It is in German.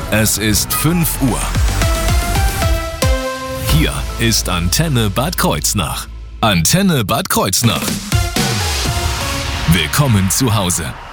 Es ist 5 Uhr. Hier ist Antenne Bad Kreuznach. Antenne Bad Kreuznach. Willkommen zu Hause.